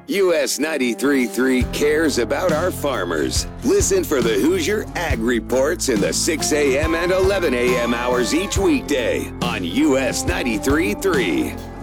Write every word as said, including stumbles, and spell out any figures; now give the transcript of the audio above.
U S ninety-three point three cares about our farmers. Listen for the Hoosier Ag Reports in the six a.m. and eleven a.m. hours each weekday on U S ninety-three point three.